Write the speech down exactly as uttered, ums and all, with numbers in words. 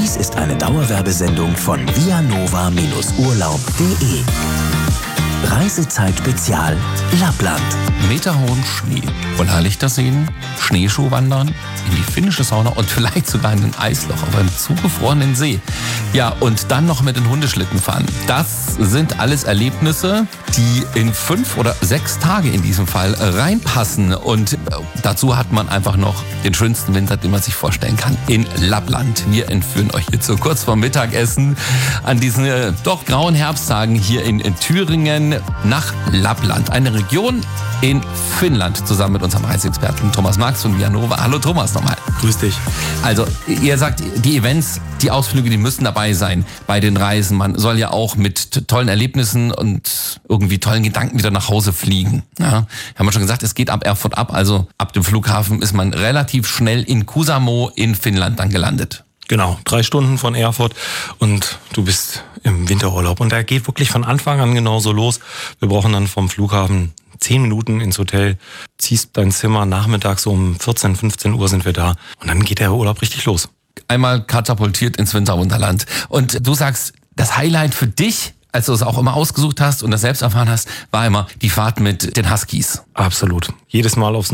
Dies ist eine Dauerwerbesendung von vianova Urlaub punkt de. Reisezeit-Spezial Lappland. Meterhohen Schnee, Polarlichter sehen, Schneeschuh wandern, in die finnische Sauna und vielleicht sogar in ein Eisloch auf einem zugefrorenen See. Ja, und dann noch mit den Hundeschlitten fahren. Das sind alles Erlebnisse, die in fünf oder sechs Tage in diesem Fall reinpassen. Und dazu hat man einfach noch den schönsten Winter, den man sich vorstellen kann, in Lappland. Wir entführen euch jetzt so kurz vorm Mittagessen an diesen äh, doch grauen Herbsttagen hier in, in Thüringen nach Lappland. Eine Region in Finnland, zusammen mit unserem Reiseexperten Thomas Marx von vianova. Hallo Thomas nochmal. Grüß dich. Also ihr sagt, die Events, die Ausflüge, die müssen dabei sein bei den Reisen. Man soll ja auch mit tollen Erlebnissen und irgendwie tollen Gedanken wieder nach Hause fliegen. Ja, haben wir schon gesagt, es geht ab Erfurt ab, also ab dem Flughafen ist man relativ schnell in Kuusamo in Finnland dann gelandet. Genau, drei Stunden von Erfurt und du bist im Winterurlaub. Und er geht wirklich von Anfang an genauso los. Wir brauchen dann vom Flughafen zehn Minuten ins Hotel, ziehst dein Zimmer, nachmittags um vierzehn, fünfzehn Uhr sind wir da. Und dann geht der Urlaub richtig los. Einmal katapultiert ins Winterwunderland. Und du sagst, das Highlight für dich, als du es auch immer ausgesucht hast und das selbst erfahren hast, war immer die Fahrt mit den Huskies. Absolut. Jedes Mal aufs